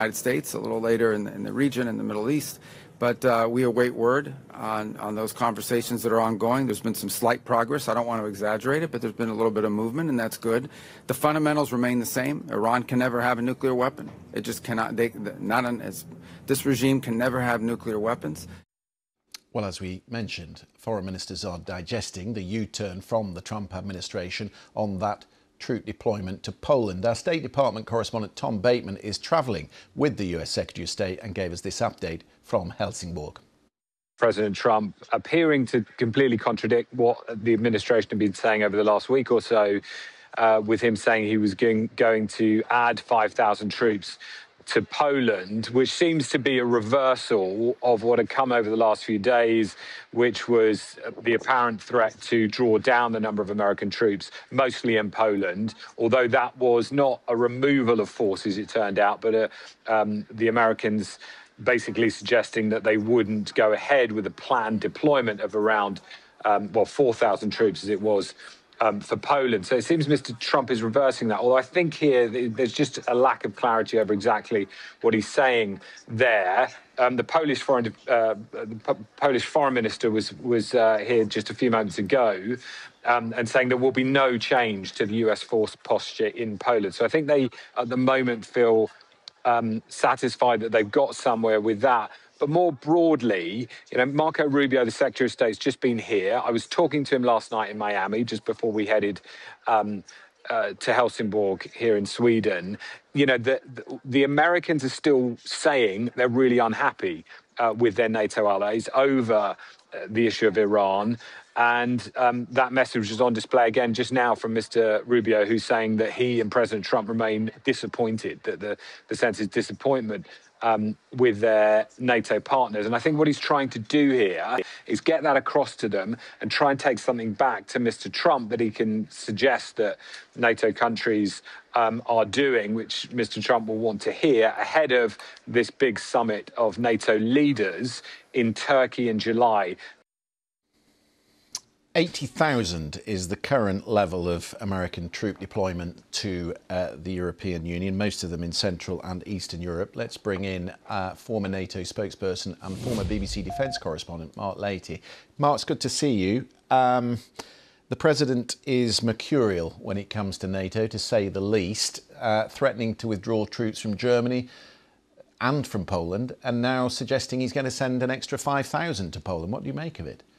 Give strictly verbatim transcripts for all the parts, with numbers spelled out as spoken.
United States, a little later in the, in the region, in the Middle East. But uh, we await word on, on those conversations that are ongoing. There's been some slight progress. I don't want to exaggerate it, but there's been a little bit of movement, and that's good. The fundamentals remain the same. Iran can never have a nuclear weapon. It just cannot. They, not an, as, this regime can never have nuclear weapons. Well, as we mentioned, foreign ministers are digesting the U-turn from the Trump administration on that troop deployment to Poland. Our State Department correspondent Tom Bateman is travelling with the U S Secretary of State and gave us this update from Helsingborg. President Trump appearing to completely contradict what the administration had been saying over the last week or so, uh, with him saying he was going, going to add five thousand troops to Poland, which seems to be a reversal of what had come over the last few days, which was the apparent threat to draw down the number of American troops, mostly in Poland, although that was not a removal of forces, it turned out, but a, um, the Americans basically suggesting that they wouldn't go ahead with a planned deployment of around, um, well, four thousand troops as it was Um, for Poland. So it seems Mister Trump is reversing that, although I think here there's just a lack of clarity over exactly what he's saying there. Um, the Polish foreign uh, the P Polish foreign minister was was uh, here just a few moments ago um, and saying there will be no change to the U S force posture in Poland. So I think they at the moment feel um, satisfied that they've got somewhere with that. But more broadly, you know, Marco Rubio, the Secretary of State, has just been here. I was talking to him last night in Miami, just before we headed um, uh, to Helsingborg here in Sweden. You know, the, the Americans are still saying they're really unhappy uh, with their NATO allies over uh, the issue of Iran. And um, that message is on display again just now from Mister Rubio, who's saying that he and President Trump remain disappointed, that the, the sense is disappointment Um, with their NATO partners. And I think what he's trying to do here is get that across to them and try and take something back to Mister Trump that he can suggest that NATO countries um, are doing, which Mister Trump will want to hear ahead of this big summit of NATO leaders in Turkey in July. eighty thousand is the current level of American troop deployment to uh, the European Union, most of them in Central and Eastern Europe. Let's bring in uh, former NATO spokesperson and former B B C defence correspondent, Mark Leahy. Mark, it's good to see you. Um, the President is mercurial when it comes to NATO, to say the least, uh, threatening to withdraw troops from Germany and from Poland, and now suggesting he's going to send an extra five thousand to Poland. What do you make of it?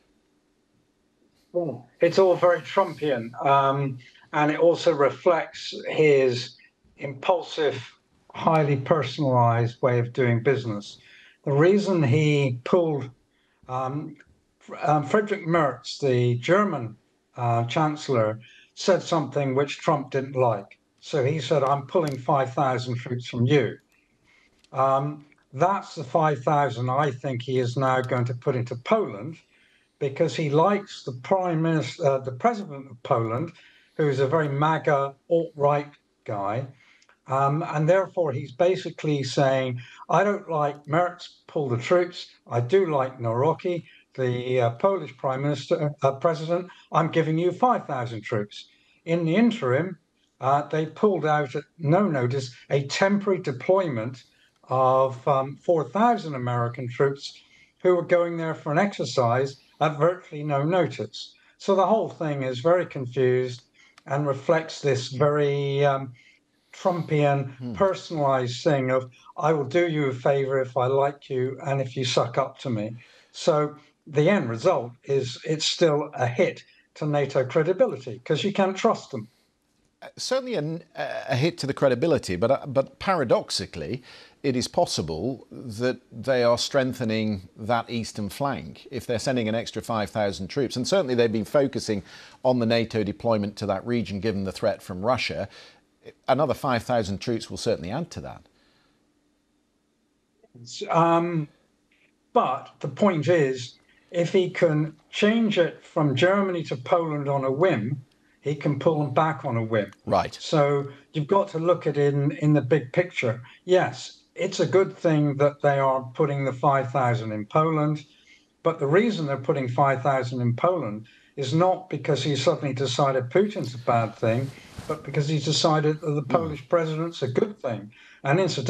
Well, it's all very Trumpian, um, and it also reflects his impulsive, highly personalized way of doing business. The reason he pulled um, um, Friedrich Merz, the German uh, chancellor, said something which Trump didn't like. So he said, I'm pulling five thousand troops from you. Um, that's the five thousand I think he is now going to put into Poland, because he likes the prime minister, uh, the president of Poland, who is a very MAGA alt-right guy. Um, and therefore, he's basically saying, I don't like Merz, pull the troops. I do like Nawrocki, the uh, Polish prime minister, uh, president. I'm giving you five thousand troops. In the interim, uh, they pulled out at no notice a temporary deployment of um, four thousand American troops who were going there for an exercise at virtually no notice. So the whole thing is very confused and reflects this very um, Trumpian, hmm. personalized thing of, I will do you a favor if I like you and if you suck up to me. So the end result is it's still a hit to NATO credibility because you can't trust them. Certainly a, a hit to the credibility, but, uh, but paradoxically, it is possible that they are strengthening that eastern flank if they're sending an extra five thousand troops. And certainly they've been focusing on the NATO deployment to that region, given the threat from Russia. Another five thousand troops will certainly add to that. Um, but the point is, if he can change it from Germany to Poland on a whim, he can pull them back on a whim. Right. So you've got to look at it in, in the big picture. Yes, it's a good thing that they are putting the five thousand in Poland, but the reason they're putting five thousand in Poland is not because he suddenly decided Putin's a bad thing, but because he's decided that the Polish president's a good thing. And incidentally,